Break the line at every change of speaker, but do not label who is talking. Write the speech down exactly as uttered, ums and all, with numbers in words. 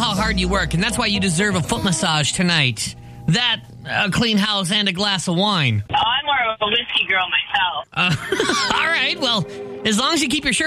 how hard you work, and that's why you deserve a foot massage tonight. That, a clean house, and a glass of wine.
Oh, I'm more of a whiskey girl myself.
Uh, all right, well, as long as you keep your shirt